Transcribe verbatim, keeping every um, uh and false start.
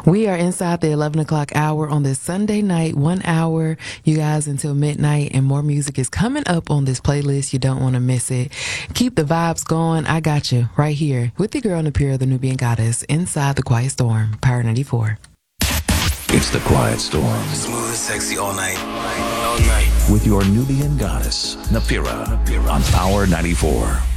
We are inside the eleven o'clock hour on this Sunday night, one hour, you guys, until midnight, and more music is coming up on this playlist. You don't want to miss it. Keep the vibes going. I got you right here with the girl Napira, the Nubian goddess, inside the Quiet Storm, Power ninety-four. It's the Quiet Storm. Smooth and sexy all night. All night. With your Nubian goddess, Napira, on Power ninety-four.